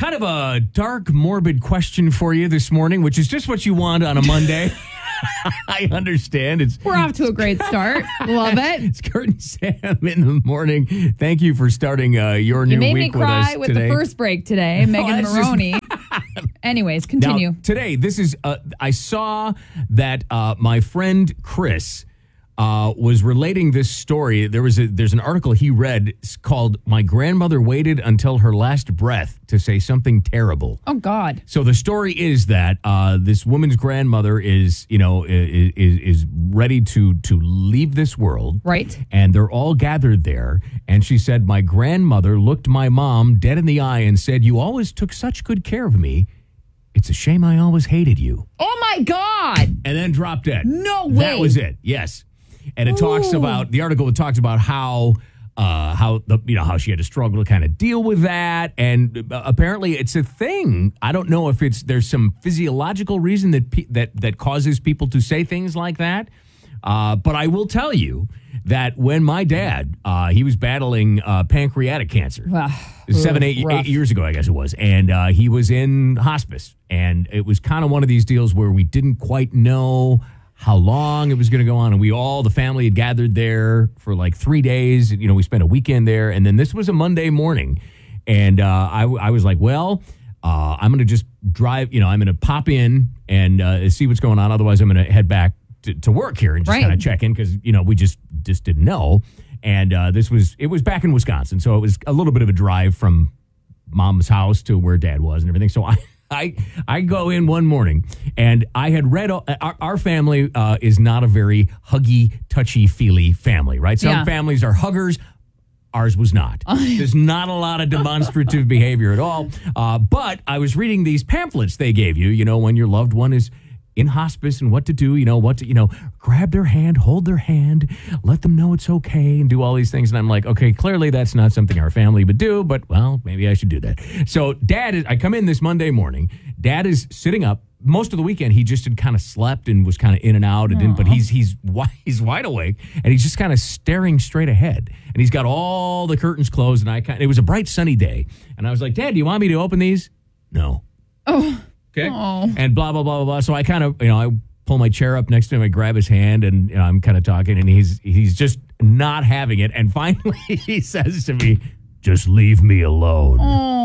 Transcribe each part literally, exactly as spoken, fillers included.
kind of a dark, morbid question for you this morning, which is just what you want on a Monday. I understand. It's We're off to a great start. Love it. It's Kurt and Sam in the morning. Thank you for starting uh, your new you made week me cry with us with today. the first break today, Megan that's Maroney. Anyways, continue. Now, today, this is, uh, I saw that uh, my friend Chris uh, was relating this story. There was a, there's an article he read called "My Grandmother Waited Until Her Last Breath to Say Something Terrible." Oh, God. So the story is that uh, this woman's grandmother is, you know, is, is ready to to leave this world. Right. And they're all gathered there. And she said, "My grandmother looked my mom dead in the eye and said, 'You always took such good care of me. It's a shame I always hated you.'" Oh, my God. And then dropped dead. No way. That was it. Yes. And it Ooh. talks about, the article talks about how, uh, how the, you know, how she had to struggle to kind of deal with that. And uh, apparently it's a thing. I don't know if it's, there's some physiological reason that, pe- that, that causes people to say things like that. Uh, but I will tell you that when my dad, uh, he was battling uh, pancreatic cancer, Ugh, seven, eight, rough. eight years ago, I guess it was. And uh, he was in hospice. And it was kind of one of these deals where we didn't quite know how long it was going to go on. And we all, the family had gathered there for like three days. You know, we spent a weekend there. And then this was a Monday morning. And uh, I, I was like, well, uh, I'm going to just drive, you know, I'm going to pop in and uh, see what's going on. Otherwise, I'm going to head back to, to work here and just Right. kind of check in because, you know, we just, just didn't know. And uh, this was, it was back in Wisconsin. So it was a little bit of a drive from mom's house to where dad was and everything. So I, I, I go in one morning and I had read, our, our family uh, is not a very huggy, touchy-feely family, right? Some Yeah. families are huggers. Ours was not. There's not a lot of demonstrative behavior at all. Uh, but I was reading these pamphlets they gave you, you know, when your loved one is in hospice and what to do, you know, what to, you know, grab their hand, hold their hand, let them know it's okay and do all these things. And I'm like, okay, clearly that's not something our family would do, but well, maybe I should do that. So dad is, I come in this Monday morning, dad is sitting up. Most of the weekend, he just had kind of slept and was kind of in and out. And didn't, but he's he's wi- he's wide awake and he's just kind of staring straight ahead. And he's got all the curtains closed. And I kind, it was a bright sunny day. And I was like, Dad, do you want me to open these? No. Oh. Okay. Oh. And blah, blah, blah, blah, blah. So I kind of, you know, I pull my chair up next to him. I grab his hand and you know, I'm kind of talking and he's he's just not having it. And finally he says to me, just leave me alone.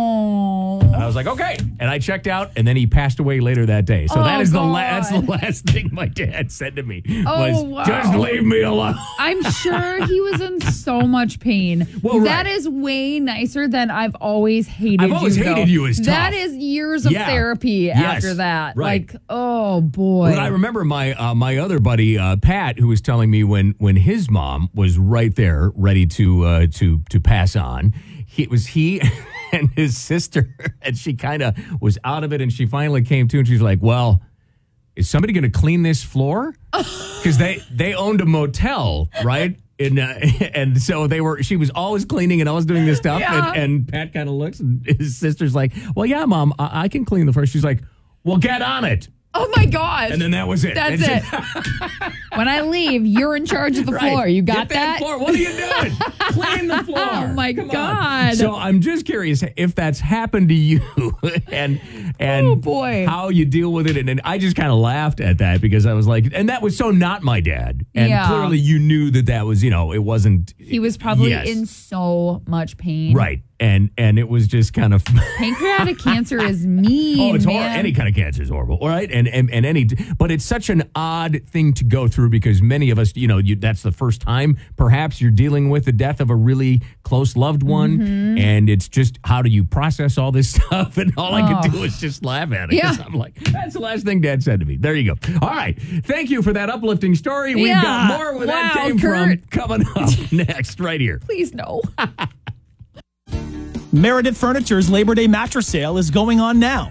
Oh. And I was like, okay. And I checked out and then he passed away later that day. So Oh, that is the la- God. that's the last thing my dad said to me Oh, was wow. just leave me alone. I'm sure he was in so much pain. Well, right. That is way nicer than I've always hated you. I've always though. hated you is tough. That is years of Yeah. therapy Yes. after that. Right. Like, oh boy. But I remember my uh, my other buddy uh, Pat, who was telling me when when his mom was right there, ready to uh, to to pass on. He, it was he and his sister, and she kind of was out of it, and she finally came to, and she's like, "Well, is somebody going to clean this floor?" Because they they owned a motel, right? And, uh, and so they were. She was always cleaning and always doing this stuff. Yeah. And, and Pat kind of looks, and his sister's like, "Well, yeah, Mom, I, I can clean the floor." She's like, "Well, get on it." Oh my gosh. And then that was it. That's And it. she- When I leave, you're in charge of the Right. floor. You got Get that? Floor. What are you doing? Clean the floor. Oh, my Come on. God. So I'm just curious if that's happened to you and and Oh, boy. how you deal with it. And, and I just kind of laughed at that because I was like, and that was so not my dad. And Yeah. clearly you knew that that was, you know, it wasn't. He was probably Yes. in so much pain. Right. And and it was just kind of. Pancreatic cancer is mean. Oh, it's horrible. man. Any kind of cancer is horrible, all right? And, and and any, but it's such an odd thing to go through because many of us, you know, you, that's the first time perhaps you're dealing with the death of a really close loved one, Mm-hmm. and it's just how do you process all this stuff? And all I could Oh. do is just laugh at it. 'Cause Yeah. I'm like, that's the last thing Dad said to me. There you go. All right, thank you for that uplifting story. We've Yeah. got more where that Wow, came Kurt. from coming up next, right here. Please no. Meredith Furniture's Labor Day mattress sale is going on now.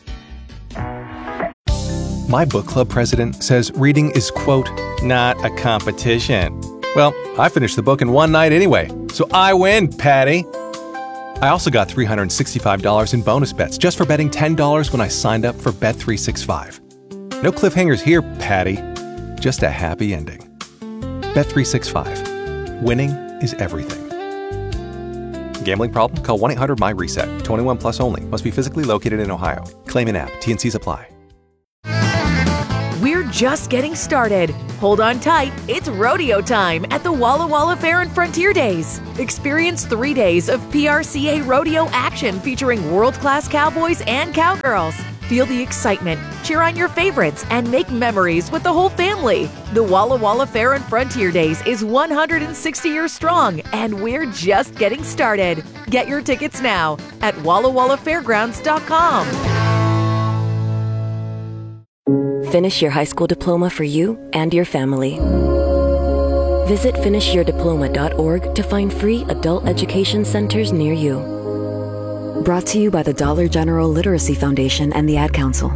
My book club president says reading is, quote, not a competition. Well, I finished the book in one night anyway, so I win, Patty. I also got three hundred sixty-five dollars in bonus bets just for betting ten dollars when I signed up for Bet three sixty-five. No cliffhangers here, Patty. Just a happy ending. Bet three sixty-five. Winning is everything. Gambling problem? Call one eight hundred my reset. twenty-one plus only. Must be physically located in Ohio. Claim in app. T and Cs apply. We're just getting started. Hold on tight. It's rodeo time at the Walla Walla Fair and Frontier Days. Experience three days of P R C A rodeo action featuring world-class cowboys and cowgirls. Feel the excitement, cheer on your favorites, and make memories with the whole family. The Walla Walla Fair and Frontier Days is one hundred sixty years strong, and we're just getting started. Get your tickets now at walla walla fairgrounds dot com. Finish your high school diploma for you and your family. Visit finish your diploma dot org to find free adult education centers near you. Brought to you by the Dollar General Literacy Foundation and the Ad Council.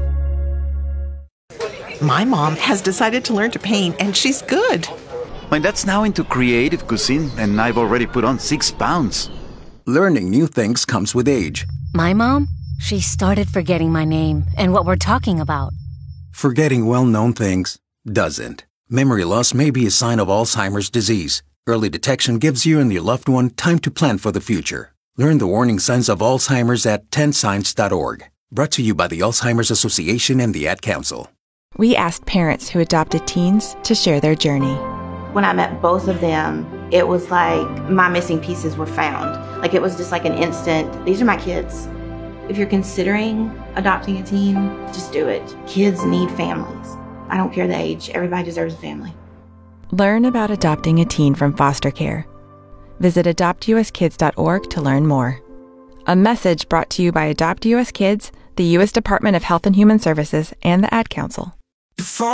My mom has decided to learn to paint, and she's good. My dad's now into creative cuisine, and I've already put on six pounds. Learning new things comes with age. My mom, she started forgetting my name and what we're talking about. Forgetting well-known things doesn't. Memory loss may be a sign of Alzheimer's disease. Early detection gives you and your loved one time to plan for the future. Learn the warning signs of Alzheimer's at ten signs dot org. Brought to you by the Alzheimer's Association and the Ad Council. We asked parents who adopted teens to share their journey. When I met both of them, it was like my missing pieces were found. Like it was just like an instant, these are my kids. If you're considering adopting a teen, just do it. Kids need families. I don't care the age. Everybody deserves a family. Learn about adopting a teen from foster care. Visit adopt u s kids dot org to learn more. A message brought to you by Adopt U S Kids, the U S Department of Health and Human Services, and the Ad Council.